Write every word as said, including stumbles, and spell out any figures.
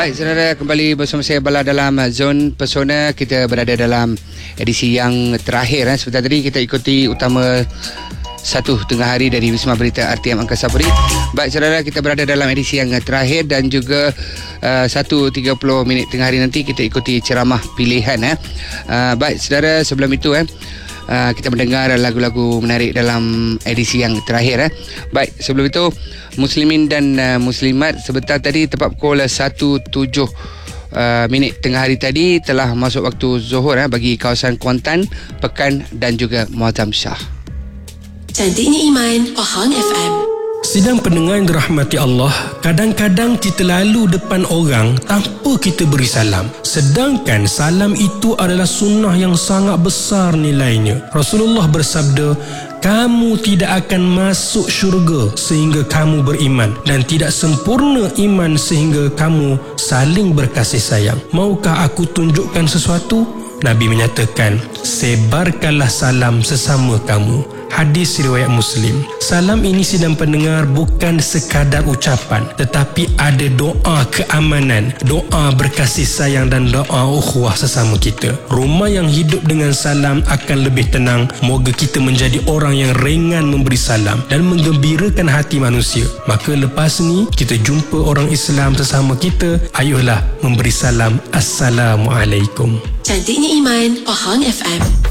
Baik, saudara, kembali bersama saya Bala dalam Zon Pesona. Kita berada dalam edisi yang terakhir. Eh. Sebentar tadi kita ikuti utama satu tengah hari dari Wisma Berita R T M Angkasa Puri. Baik, saudara, kita berada dalam edisi yang terakhir dan juga uh, satu tiga puluh minit tengah hari nanti kita ikuti ceramah pilihan. Eh. Uh, baik, saudara, sebelum itu eh, Uh, kita mendengar lagu-lagu menarik dalam edisi yang terakhir. Eh. Baik, sebelum itu Muslimin dan uh, Muslimat, sebentar tadi tepat pukul satu tujuh uh, minit tengah hari tadi telah masuk waktu Zuhur eh, bagi kawasan Kuantan, Pekan dan juga Muazzam Shah. Cantiknya Iman, Pahang F M. Sidang pendengar yang dirahmati Allah, kadang-kadang kita lalu depan orang tanpa kita beri salam. Sedangkan salam itu adalah sunnah yang sangat besar nilainya. Rasulullah bersabda, kamu tidak akan masuk syurga sehingga kamu beriman, dan tidak sempurna iman sehingga kamu saling berkasih sayang. Maukah aku tunjukkan sesuatu? Nabi menyatakan, sebarkanlah salam sesama kamu. Hadis riwayat Muslim. Salam ini sidang pendengar bukan sekadar ucapan, tetapi ada doa keamanan, doa berkasih sayang dan doa ukhuwah sesama kita. Rumah yang hidup dengan salam akan lebih tenang. Moga kita menjadi orang yang ringan memberi salam dan menggembirakan hati manusia. Maka lepas ni kita jumpa orang Islam sesama kita, ayolah memberi salam. Assalamualaikum. Cantiknya Iman, Pahang F M.